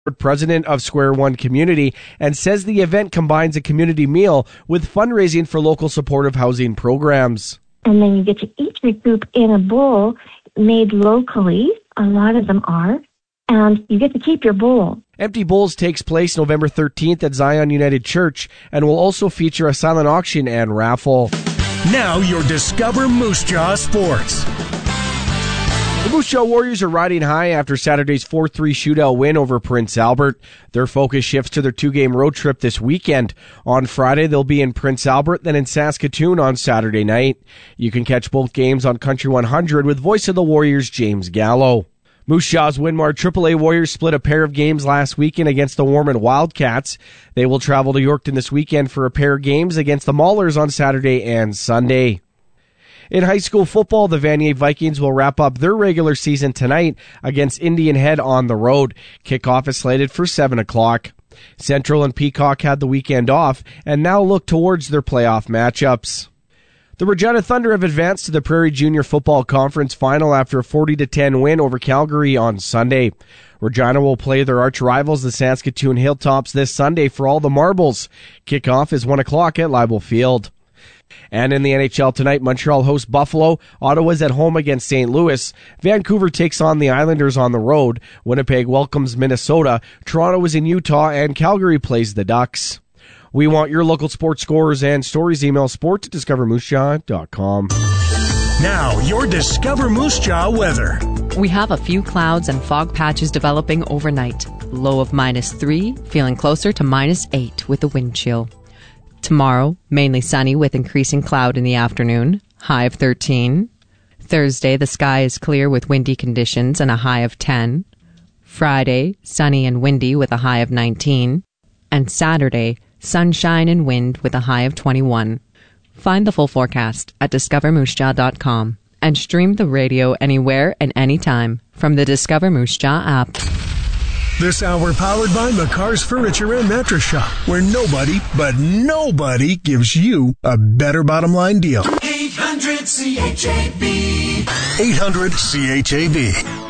president of Square One Community, and says the event combines a community meal with fundraising for local supportive housing programs. And then you get to eat your soup in a bowl made locally. A lot of them are. And you get to keep your bowl. Empty Bowls takes place November 13th at Zion United Church and will also feature a silent auction and raffle. Now your Discover Moose Jaw Sports. The Moose Jaw Warriors are riding high after Saturday's 4-3 shootout win over Prince Albert. Their focus shifts to their two-game road trip this weekend. On Friday, they'll be in Prince Albert, then in Saskatoon on Saturday night. You can catch both games on Country 100 with voice of the Warriors, James Gallo. Moose Jaw's Winmar AAA Warriors split a pair of games last weekend against the Warman Wildcats. They will travel to Yorkton this weekend for a pair of games against the Maulers on Saturday and Sunday. In high school football, the Vanier Vikings will wrap up their regular season tonight against Indian Head on the road. Kickoff is slated for 7 o'clock. Central and Peacock had the weekend off and now look towards their playoff matchups. The Regina Thunder have advanced to the Prairie Junior Football Conference Final after a 40-10 win over Calgary on Sunday. Regina will play their arch rivals, the Saskatoon Hilltops, this Sunday for all the marbles. Kickoff is 1 o'clock at Leibel Field. And in the NHL tonight, Montreal hosts Buffalo. Ottawa's at home against St. Louis. Vancouver takes on the Islanders on the road. Winnipeg welcomes Minnesota. Toronto is in Utah, and Calgary plays the Ducks. We want your local sports scores and stories. Email sport@discovermoosejaw.com. Now, your Discover Moose Jaw weather. We have a few clouds and fog patches developing overnight. Low of -3, feeling closer to -8 with a wind chill. Tomorrow, mainly sunny with increasing cloud in the afternoon, high of 13. Thursday, the sky is clear with windy conditions and a high of 10. Friday, sunny and windy with a high of 19. And Saturday, sunshine and wind with a high of 21. Find the full forecast at discovermoosejaw.com and stream the radio anywhere and anytime from the Discover Moose Jaw app. This hour powered by McCarr's Furniture and Mattress Shop, where nobody, but nobody, gives you a better bottom line deal. 800 CHAB. 800 CHAB.